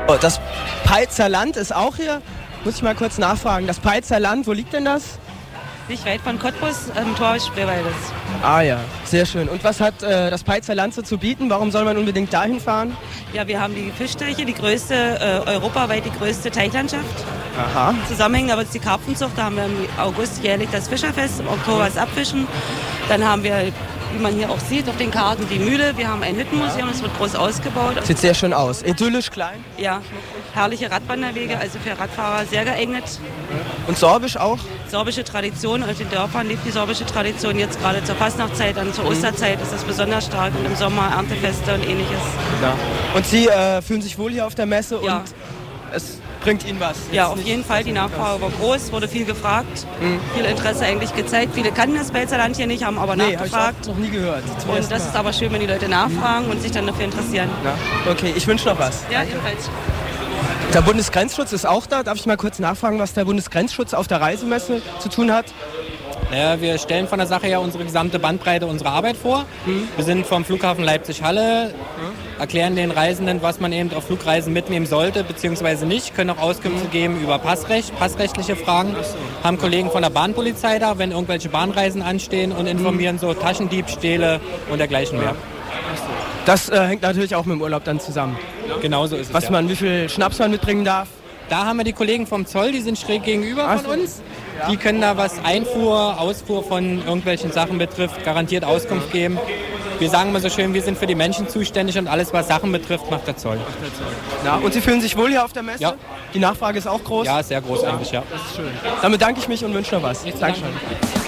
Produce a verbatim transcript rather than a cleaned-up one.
Das Peitzer Land ist auch hier. Muss ich mal kurz nachfragen. Das Peitzer Land, wo liegt denn das? Nicht weit von Cottbus, am Tor Spreewaldes. Ah ja, sehr schön. Und was hat äh, das Peitzer Land so zu bieten? Warum soll man unbedingt dahin fahren? Ja, wir haben die Fischteiche, die größte, äh, europaweit die größte Teichlandschaft. Aha. Zusammenhängen aber ist die Karpfenzucht. Da haben wir im August jährlich das Fischerfest, im Oktober das Abfischen. Dann haben wir, wie man hier auch sieht auf den Karten, die Mühle. Wir haben ein Hüttenmuseum, das wird groß ausgebaut. Sieht sehr schön aus. Idyllisch klein. Ja, herrliche Radwanderwege, also für Radfahrer sehr geeignet. Und sorbisch auch? Sorbische Tradition, auf den Dörfern lebt die sorbische Tradition. Jetzt gerade zur Fastnachtzeit, dann zur Osterzeit ist das besonders stark und im Sommer Erntefeste und ähnliches. Ja. Und Sie äh, fühlen sich wohl hier auf der Messe Ja. und es bringt Ihnen was? Ja, Jetzt auf nicht- jeden Fall. Die Nachfrage war groß, wurde viel gefragt, Mhm. viel Interesse eigentlich gezeigt. Viele kannten das Peitzer Land hier nicht, haben aber Nee, habe ich nachgefragt. auch noch nie gehört. Zum Und ersten das Mal. ist aber schön, wenn die Leute nachfragen und sich dann dafür interessieren. Ja. Okay, ich wünsche noch was. Ja, ebenfalls. Der Bundesgrenzschutz ist auch da. Darf ich mal kurz nachfragen, was der Bundesgrenzschutz auf der Reisemesse zu tun hat? Naja, wir stellen von der Sache her unsere gesamte Bandbreite unserer Arbeit vor. Mhm. Wir sind vom Flughafen Leipzig-Halle, erklären den Reisenden, was man eben auf Flugreisen mitnehmen sollte bzw. nicht, können auch Auskünfte geben über Passrecht, passrechtliche Fragen, haben Kollegen von der Bahnpolizei da, wenn irgendwelche Bahnreisen anstehen und informieren so Taschendiebstähle und dergleichen mehr. Das äh, hängt natürlich auch mit dem Urlaub dann zusammen. Genauso ist es. Was ja. man, wie viel Schnaps man mitbringen darf. Da haben wir die Kollegen vom Zoll, die sind schräg gegenüber Ach von so. uns. Die können da, was Einfuhr, Ausfuhr von irgendwelchen Sachen betrifft, garantiert Auskunft geben. Wir sagen immer so schön, wir sind für die Menschen zuständig und alles, was Sachen betrifft, macht der Zoll. Ja, und Sie fühlen sich wohl hier auf der Messe? Ja. Die Nachfrage ist auch groß? Ja, sehr groß eigentlich, ja. Das ist schön. Dann bedanke ich mich und wünsche noch was. Dankeschön.